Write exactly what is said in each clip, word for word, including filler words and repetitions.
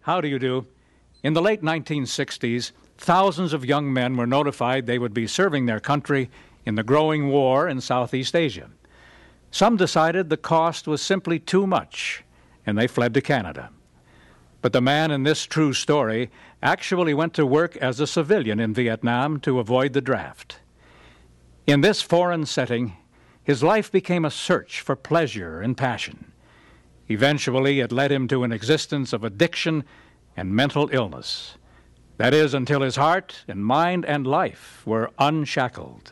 How do you do? In the late nineteen sixties, thousands of young men were notified they would be serving their country in the growing war in Southeast Asia. Some decided the cost was simply too much, and they fled to Canada. But the man in this true story actually went to work as a civilian in Vietnam to avoid the draft. In this foreign setting, his life became a search for pleasure and passion. Eventually, it led him to an existence of addiction and mental illness. That is, until his heart and mind and life were unshackled.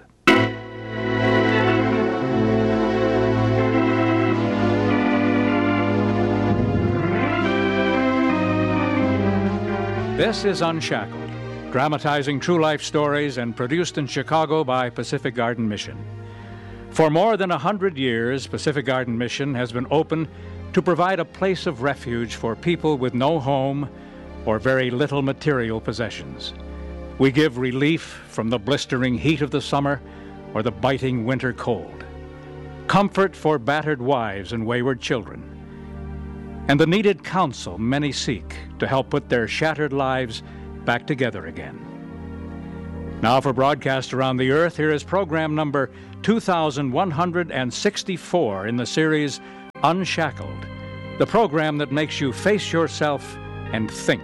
This is Unshackled, dramatizing true-life stories and produced in Chicago by Pacific Garden Mission. For more than a hundred years, Pacific Garden Mission has been open to provide a place of refuge for people with no home or very little material possessions. We give relief from the blistering heat of the summer or the biting winter cold, comfort for battered wives and wayward children, and the needed counsel many seek to help put their shattered lives back together again. Now for broadcast around the earth, here is program number two thousand one hundred sixty-four in the series Unshackled, the program that makes you face yourself and think.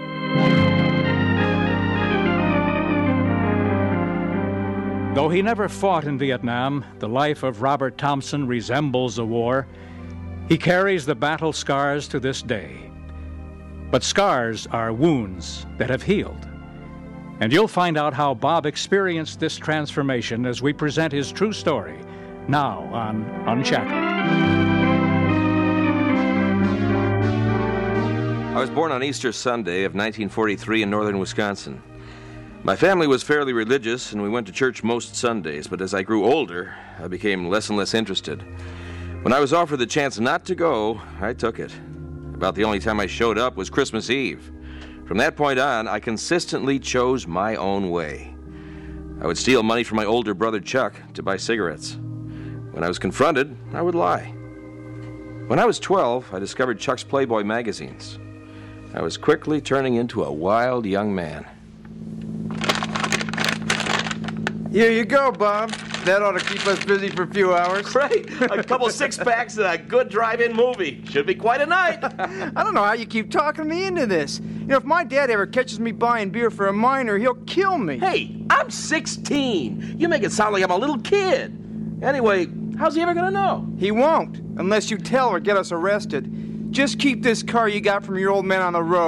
Though he never fought in Vietnam, the life of Robert Thompson resembles a war. He carries the battle scars to this day. But scars are wounds that have healed. And you'll find out how Bob experienced this transformation as we present his true story, now on Unshackled. I was born on Easter Sunday of nineteen forty-three in northern Wisconsin. My family was fairly religious, and we went to church most Sundays, but as I grew older, I became less and less interested. When I was offered the chance not to go, I took it. About the only time I showed up was Christmas Eve. From that point on, I consistently chose my own way. I would steal money from my older brother Chuck to buy cigarettes. When I was confronted, I would lie. When I was twelve, I discovered Chuck's Playboy magazines. I was quickly turning into a wild young man. Here you go, Bob. That ought to keep us busy for a few hours. Great. A couple six-packs and a good drive-in movie. Should be quite a night. I don't know how you keep talking me into this. You know, if my dad ever catches me buying beer for a minor, he'll kill me. Hey, I'm sixteen. You make it sound like I'm a little kid. Anyway, how's he ever gonna know? He won't, unless you tell or get us arrested. Just keep this car you got from your old man on the road.